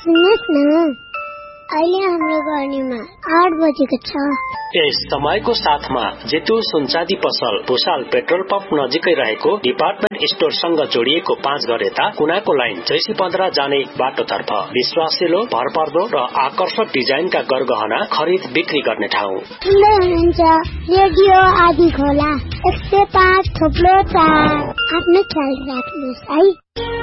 सुन्नुहोस् न, अहिले हाम्रो गर्नीमा 8 बजेको छ। यस समयको साथमा जेतु सुनचाँदी पसल भुसाल पेट्रोल पम्प नजिकै रहेको डिपार्टमेन्ट स्टोरसँग जोडिएको 5 घर यता कुनाको लाइन जैसी 15 जाने बाटोतर्फ विश्वासिलो, भरपर्दो र आकर्षक डिजाइनका गरगहना खरिद बिक्री गर्ने ठाउँ। सुन्दै हुनुहुन्छ रेडियो आदि खोला 105 थोप्लो 4। आफ्नो ख्याल राख्नुहोस् है।